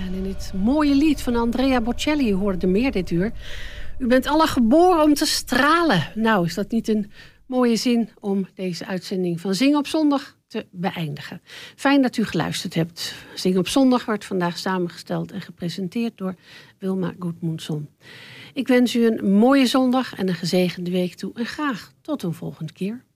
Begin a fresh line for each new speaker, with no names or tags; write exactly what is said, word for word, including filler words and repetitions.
En in dit mooie lied van Andrea Bocelli hoorde meer dit uur. U bent alle geboren om te stralen. Nou, is dat niet een mooie zin om deze uitzending van Zing op Zondag te beëindigen. Fijn dat u geluisterd hebt. Zing op Zondag wordt vandaag samengesteld en gepresenteerd door Wilma Goedmundsson. Ik wens u een mooie zondag en een gezegende week toe. En graag tot een volgende keer.